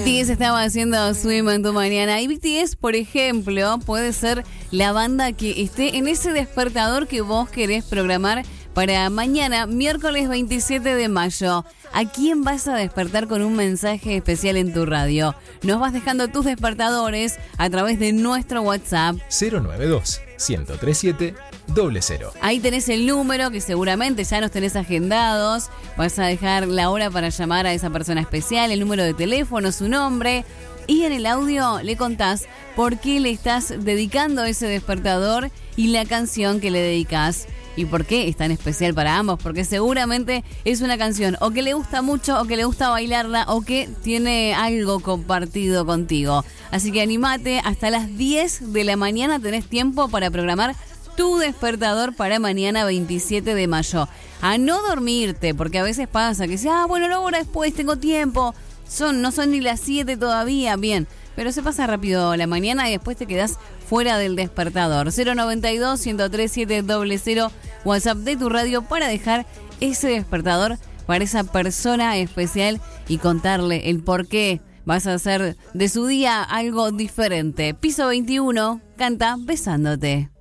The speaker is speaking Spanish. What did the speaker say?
BTS estaba haciendo Swim en tu mañana. Y BTS, por ejemplo, puede ser la banda que esté en ese despertador que vos querés programar para mañana, miércoles 27 de mayo. ¿A quién vas a despertar con un mensaje especial en tu radio? Nos vas dejando tus despertadores a través de nuestro WhatsApp 092-1037-00. Ahí tenés el número que seguramente ya nos tenés agendados. Vas a dejar la hora para llamar a esa persona especial, el número de teléfono, su nombre. Y en el audio le contás por qué le estás dedicando ese despertador y la canción que le dedicás. ¿Y por qué es tan especial para ambos? Porque seguramente es una canción o que le gusta mucho, o que le gusta bailarla, o que tiene algo compartido contigo. Así que animate, hasta las 10 de la mañana tenés tiempo para programar tu despertador para mañana 27 de mayo. A no dormirte, porque a veces pasa que dices, bueno, luego ahora después tengo tiempo. No son ni las 7 todavía, bien. Pero se pasa rápido la mañana y después te quedás fuera del despertador. 092-1037-00, WhatsApp de tu radio para dejar ese despertador para esa persona especial y contarle el por qué vas a hacer de su día algo diferente. Piso 21, canta Besándote.